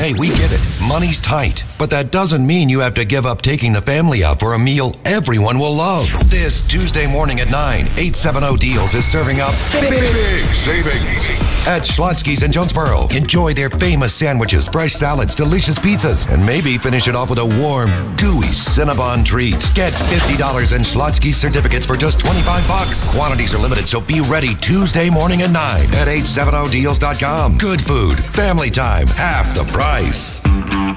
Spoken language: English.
Hey, we get it. Money's tight. But that doesn't mean you have to give up taking the family out for a meal everyone will love. This Tuesday morning at 9, 870 Deals is serving up big savings at Schlotzsky's in Jonesboro. Enjoy their famous sandwiches, fresh salads, delicious pizzas, and maybe finish it off with a warm, gooey Cinnabon treat. Get $50 in Schlotzsky's certificates for just $25. Quantities are limited, so be ready Tuesday morning at 9 at 870deals.com. Good food, family time, half the price.